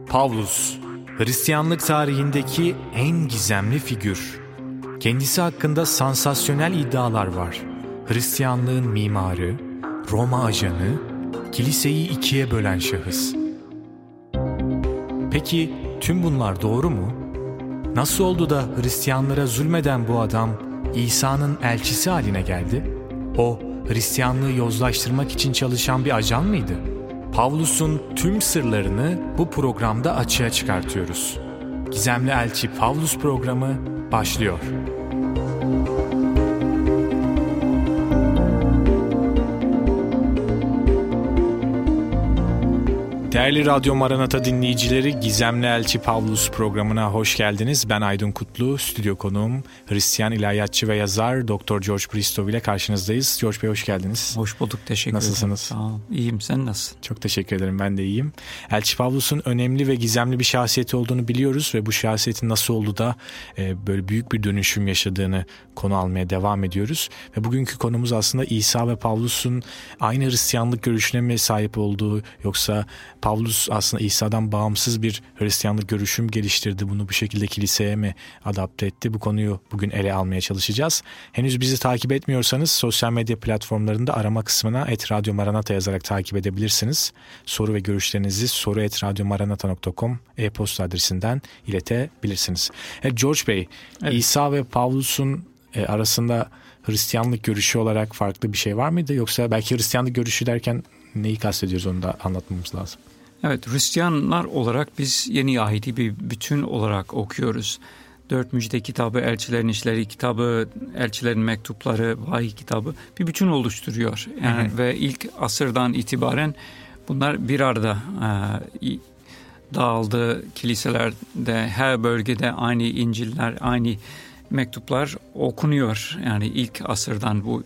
Pavlus, Hristiyanlık tarihindeki en gizemli figür. Kendisi hakkında sansasyonel iddialar var. Hristiyanlığın mimarı, Roma ajanı, kiliseyi ikiye bölen şahıs. Peki tüm bunlar doğru mu? Nasıl oldu da Hristiyanlara zulmeden bu adam İsa'nın elçisi haline geldi? O, Hristiyanlığı yozlaştırmak için çalışan bir ajan mıydı? Pavlus'un tüm sırlarını bu programda açığa çıkartıyoruz. Gizemli Elçi Pavlus programı başlıyor. Değerli Radyo Maranata dinleyicileri, Gizemli Elçi Pavlus programına hoş geldiniz. Ben Aydın Kutlu, stüdyo konuğum Hristiyan ilahiyatçı ve yazar Dr. George Bristow ile karşınızdayız. George Bey hoş geldiniz. Hoş bulduk, teşekkür ederim. Nasılsınız? Sağ ol. İyiyim, sen nasılsın? Çok teşekkür ederim, ben de iyiyim. Elçi Pavlus'un önemli ve gizemli bir şahsiyeti olduğunu biliyoruz ve bu şahsiyetin nasıl oldu da böyle büyük bir dönüşüm yaşadığını konu almaya devam ediyoruz. Ve bugünkü konumuz aslında İsa ve Pavlus'un aynı Hristiyanlık görüşüne mi sahip olduğu, yoksa Pavlus aslında İsa'dan bağımsız bir Hristiyanlık görüşüm geliştirdi, bunu bu şekilde kiliseye mi adapte etti? Bu konuyu bugün ele almaya çalışacağız. Henüz bizi takip etmiyorsanız sosyal medya platformlarında arama kısmına @Radyo Maranata yazarak takip edebilirsiniz. Soru ve görüşlerinizi soru@radyomaranata.com e-posta adresinden iletebilirsiniz. George Bey, evet. İsa ve Pavlus'un arasında Hristiyanlık görüşü olarak farklı bir şey var mıydı? Yoksa belki Hristiyanlık görüşü derken neyi kastediyoruz, onu da anlatmamız lazım. Evet, Hristiyanlar olarak biz Yeni Ahit'i bir bütün olarak okuyoruz. 4 müjde kitabı, elçilerin işleri kitabı, elçilerin mektupları, vahiy kitabı bir bütün oluşturuyor. Yani ve ilk asırdan itibaren bunlar bir arada dağıldı. Kiliselerde, her bölgede aynı İncil'ler, aynı mektuplar okunuyor. Yani ilk asırdan bu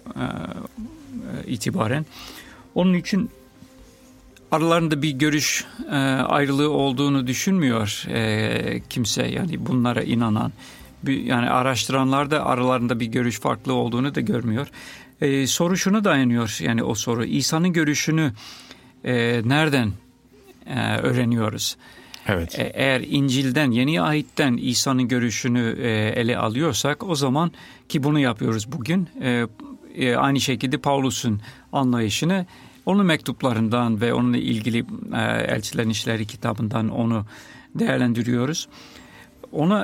itibaren. Onun için aralarında bir görüş ayrılığı olduğunu düşünmüyor kimse, yani bunlara inanan. Yani araştıranlar da aralarında bir görüş farklı olduğunu da görmüyor. Soru şuna dayanıyor, yani o soru: İsa'nın görüşünü nereden öğreniyoruz? Evet. Eğer İncil'den, Yeni Ahit'ten İsa'nın görüşünü ele alıyorsak, o zaman, ki bunu yapıyoruz bugün, aynı şekilde Pavlus'un anlayışını onun mektuplarından ve onunla ilgili Elçilerin İşleri kitabından onu değerlendiriyoruz. Ona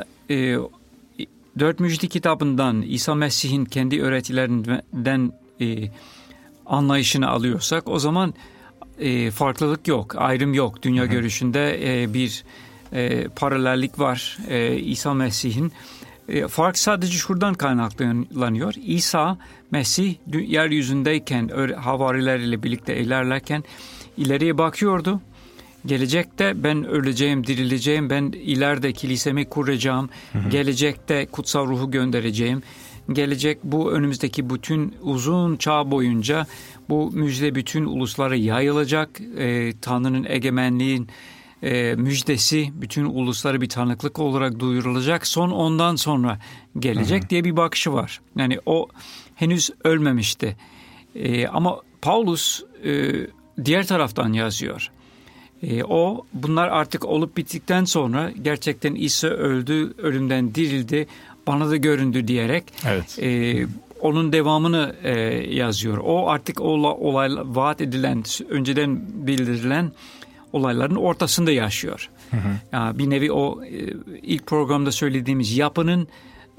4 müjde kitabından İsa Mesih'in kendi öğretilerinden anlayışını alıyorsak, o zaman farklılık yok, ayrım yok. Dünya görüşünde bir paralellik var. İsa Mesih'in fark sadece şuradan kaynaklanıyor. İsa Mesih yeryüzündeyken, havarilerle birlikte ilerlerken ileriye bakıyordu. Gelecekte ben öleceğim, dirileceğim, ben ileride kilisemi kuracağım, gelecekte kutsal ruhu göndereceğim. Gelecek, bu önümüzdeki bütün uzun çağ boyunca bu müjde bütün uluslara yayılacak. Tanrı'nın egemenliğin müjdesi bütün uluslara bir tanıklık olarak duyurulacak. Ondan sonra gelecek diye bir bakışı var. Yani o henüz ölmemişti. Ama Paulus diğer taraftan yazıyor. Bunlar artık olup bittikten sonra gerçekten İsa öldü, ölümden dirildi, bana da göründü diyerek onun devamını yazıyor. O artık vaat edilen, önceden bildirilen olayların ortasında yaşıyor. Yani bir nevi o ilk programda söylediğimiz yapının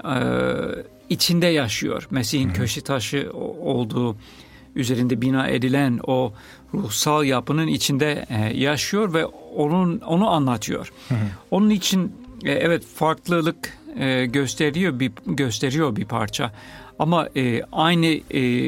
içinde yaşıyor. Mesih'in köşe taşı olduğu, üzerinde bina edilen o ruhsal yapının içinde yaşıyor ve onu anlatıyor. Onun için evet, farklılık gösteriyor bir parça, ama aynı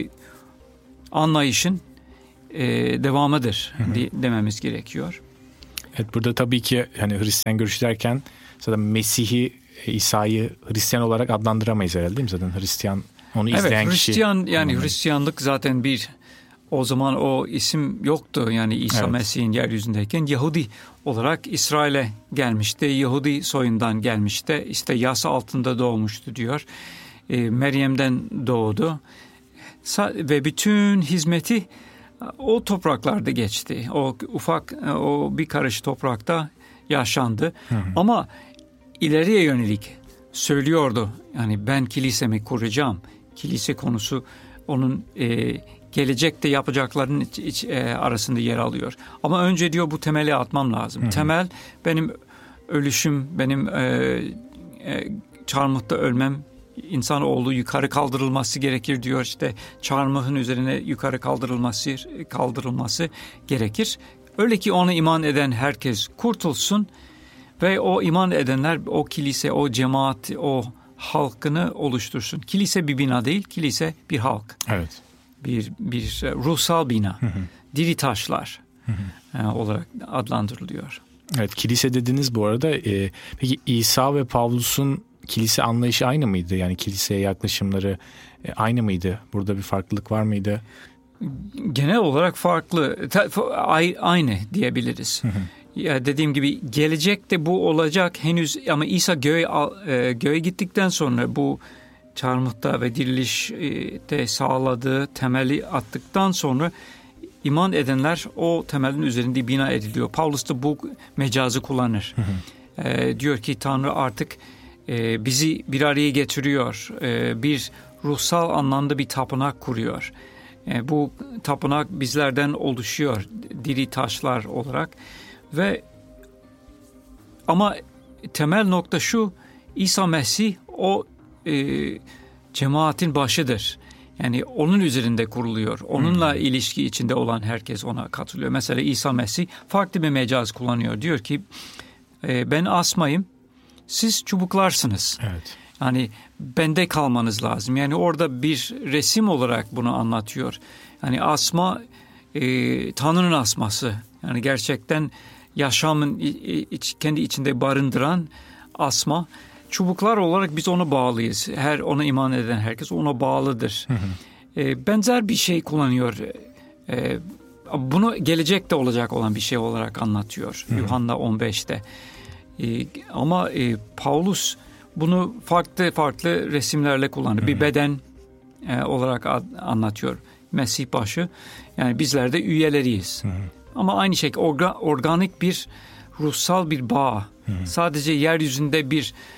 anlayışın devamıdır dememiz gerekiyor. Evet, burada tabii ki hani Hristiyan görüşü derken zaten Mesih'i, İsa'yı Hristiyan olarak adlandıramayız herhalde, değil mi? Zaten Hristiyan, onu izleyen kişi. Hristiyan, yani Hristiyanlık zaten o zaman o isim yoktu. Yani İsa Mesih'in yeryüzündeyken Yahudi olarak İsrail'e gelmişti. Yahudi soyundan gelmişti. İşte yasa altında doğmuştu diyor. Meryem'den doğdu. Ve bütün hizmeti o topraklarda geçti. O ufak, o bir karış toprakta yaşandı. Ama ileriye yönelik söylüyordu. Yani ben kilisemi kuracağım. Kilise konusu onun gelecekte yapacaklarının arasında yer alıyor. Ama önce diyor bu temeli atmam lazım. Temel benim ölüşüm, benim çarmıhta ölmem, insanoğlu yukarı kaldırılması gerekir diyor. İşte çarmıhın üzerine yukarı kaldırılması gerekir. Öyle ki ona iman eden herkes kurtulsun ve o iman edenler o kilise, o cemaat, o halkını oluştursun. Kilise bir bina değil, kilise bir halk. Evet. Bir ruhsal bina. Diri taşlar olarak adlandırılıyor. Evet, kilise dediniz bu arada. Peki İsa ve Pavlus'un kilise anlayışı aynı mıydı? Yani kiliseye yaklaşımları aynı mıydı? Burada bir farklılık var mıydı? Genel olarak farklı. Aynı diyebiliriz. Ya dediğim gibi gelecekte bu olacak henüz, ama İsa göğe gittikten sonra bu çarmıhta ve dirilişte sağladığı temeli attıktan sonra iman edenler o temelin üzerinde bina ediliyor. Paulus da bu mecazı kullanır. Diyor ki Tanrı artık bizi bir araya getiriyor. Bir ruhsal anlamda bir tapınak kuruyor. Bu tapınak bizlerden oluşuyor diri taşlar olarak ve ama temel nokta şu: İsa Mesih o cemaatin başıdır. Yani onun üzerinde kuruluyor. Onunla ilişki içinde olan herkes ona katılıyor. Mesela İsa Mesih farklı bir mecaz kullanıyor. Diyor ki ben asmayım, siz çubuklarsınız. Evet. Yani bende kalmanız lazım. Yani orada bir resim olarak bunu anlatıyor. Yani asma Tanrı'nın asması. Yani gerçekten yaşamın kendi içinde barındıran asma. Çubuklar olarak biz ona bağlıyız. Ona iman eden herkes ona bağlıdır. Benzer bir şey kullanıyor. Bunu gelecekte olacak olan bir şey olarak anlatıyor. Yuhanna 15'te. Ama Paulus bunu farklı resimlerle kullanıyor. Bir beden olarak anlatıyor. Mesih başı. Yani bizler de üyeleriyiz. Ama aynı şekilde organik bir ruhsal bir bağ. Sadece yeryüzünde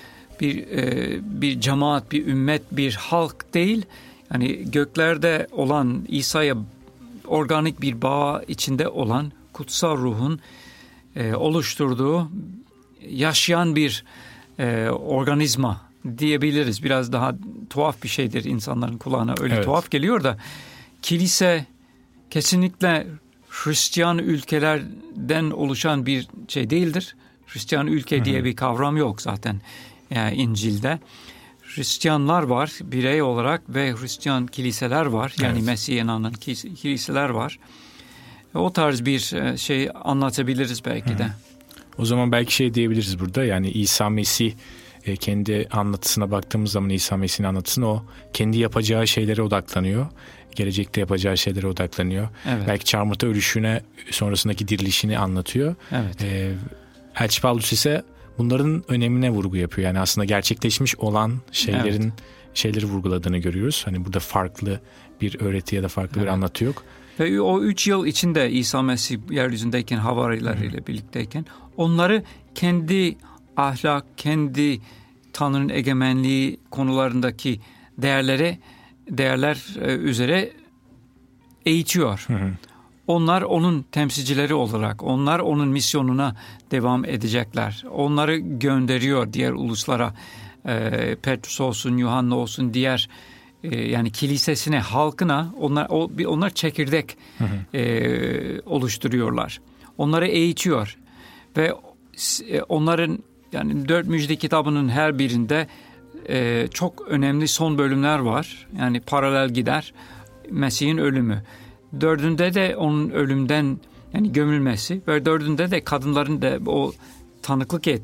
bir cemaat, bir ümmet, bir halk değil. Yani göklerde olan İsa'ya organik bir bağ içinde olan kutsal ruhun oluşturduğu yaşayan bir organizma diyebiliriz. Biraz daha tuhaf bir şeydir, insanların kulağına öyle tuhaf geliyor da kilise kesinlikle Hristiyan ülkelerden oluşan bir şey değildir. Hristiyan ülke diye bir kavram yok zaten İncil'de. Hristiyanlar var birey olarak ve Hristiyan kiliseler var. Yani Mesih'e inanan kiliseler var. O tarz bir şey anlatabiliriz belki de. O zaman belki şey diyebiliriz burada. Yani İsa Mesih kendi anlatısına baktığımız zaman İsa Mesih'in anlatısına o kendi yapacağı şeylere odaklanıyor. Gelecekte yapacağı şeylere odaklanıyor. Evet. Belki çarmıhta ölüşüne sonrasındaki dirilişini anlatıyor. Evet. Elçi Pavlus ise bunların önemine vurgu yapıyor. Yani aslında gerçekleşmiş olan şeyleri vurguladığını görüyoruz. Hani burada farklı bir öğreti ya da farklı bir anlatı yok. Ve o 3 yıl içinde İsa Mesih yeryüzündeyken, havarilerle birlikteyken onları kendi ahlak, kendi Tanrı'nın egemenliği konularındaki değerler üzere eğitiyor. Onlar onun temsilcileri olarak, onlar onun misyonuna devam edecekler. Onları gönderiyor diğer uluslara. Petrus olsun, Yuhanna olsun, diğer yani kilisesine, halkına onlar çekirdek oluşturuyorlar. Onları eğitiyor ve onların yani 4 müjde kitabının her birinde çok önemli son bölümler var. Yani paralel gider. Mesih'in ölümü. 4'ünde de onun ölümden yani gömülmesi ve 4'ünde de kadınların da o tanıklık